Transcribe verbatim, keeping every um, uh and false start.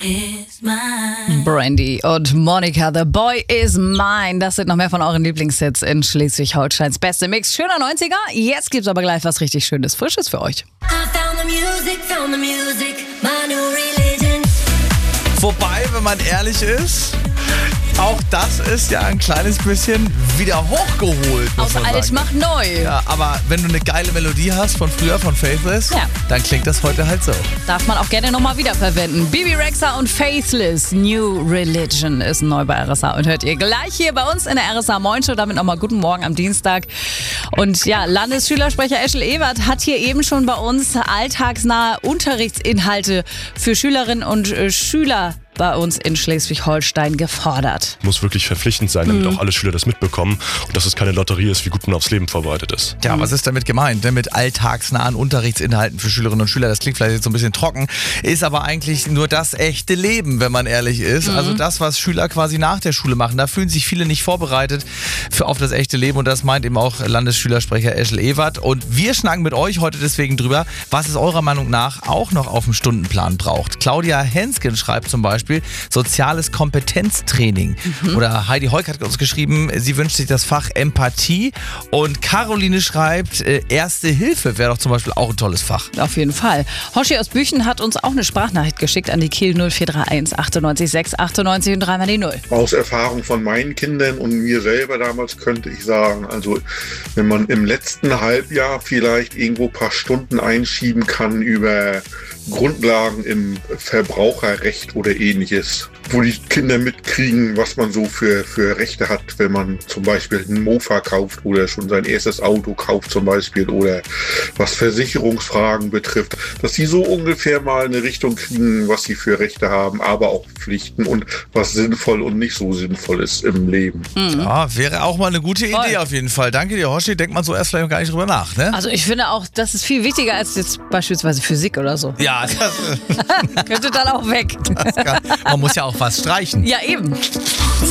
Brandy und Monica, The Boy Is Mine. Das sind noch mehr von euren Lieblingshits in Schleswig-Holsteins beste Mix. Schöner neunziger. Jetzt gibt's aber gleich was richtig Schönes, Frisches für euch. Wobei, wenn man ehrlich ist, auch das ist ja ein kleines bisschen wieder hochgeholt. Aus alt macht neu. Ja, aber wenn du eine geile Melodie hast von früher, von Faithless, ja, dann klingt das heute halt so. Darf man auch gerne nochmal wiederverwenden. Bibi Rexha und Faithless, New Religion ist neu bei R S A und hört ihr gleich hier bei uns in der R S A Moin Show. Damit nochmal guten Morgen am Dienstag. Und ja, Landesschülersprecher Eschel Ewert hat hier eben schon bei uns alltagsnahe Unterrichtsinhalte für Schülerinnen und äh, Schüler bei uns in Schleswig-Holstein gefordert. Muss wirklich verpflichtend sein, damit mhm. auch alle Schüler das mitbekommen und dass es keine Lotterie ist, wie gut man aufs Leben vorbereitet ist. Ja, was ist damit gemeint? Ne? Mit alltagsnahen Unterrichtsinhalten für Schülerinnen und Schüler. Das klingt vielleicht jetzt so ein bisschen trocken, ist aber eigentlich nur das echte Leben, wenn man ehrlich ist. Mhm. Also das, was Schüler quasi nach der Schule machen. Da fühlen sich viele nicht vorbereitet für, auf das echte Leben und das meint eben auch Landesschülersprecher Eschel Ewert. Und wir schnacken mit euch heute deswegen drüber, was es eurer Meinung nach auch noch auf dem Stundenplan braucht. Claudia Hensken schreibt zum Beispiel, soziales Kompetenztraining. Mhm. Oder Heidi Heuk hat uns geschrieben, sie wünscht sich das Fach Empathie. Und Caroline schreibt, äh, Erste Hilfe wäre doch zum Beispiel auch ein tolles Fach. Auf jeden Fall. Hoshi aus Büchen hat uns auch eine Sprachnachricht geschickt an die Kiel null vier drei eins achtundneunzig sechs achtundneunzig und dreimal die null. Aus Erfahrung von meinen Kindern und mir selber damals könnte ich sagen, also wenn man im letzten Halbjahr vielleicht irgendwo ein paar Stunden einschieben kann über Grundlagen im Verbraucherrecht oder ähnliches, wo die Kinder mitkriegen, was man so für, für Rechte hat, wenn man zum Beispiel einen Mofa kauft oder schon sein erstes Auto kauft zum Beispiel oder was Versicherungsfragen betrifft, dass sie so ungefähr mal eine Richtung kriegen, was sie für Rechte haben, aber auch Pflichten und was sinnvoll und nicht so sinnvoll ist im Leben. Mhm. Ja, wäre auch mal eine gute Idee Voll. Auf jeden Fall. Danke dir, Hoshi. Denkt man so erst vielleicht gar nicht drüber nach, ne? Also ich finde auch, das ist viel wichtiger als jetzt beispielsweise Physik oder so. Ja, das könnte dann auch weg. Das kann, man muss ja auch was streichen. Ja, eben.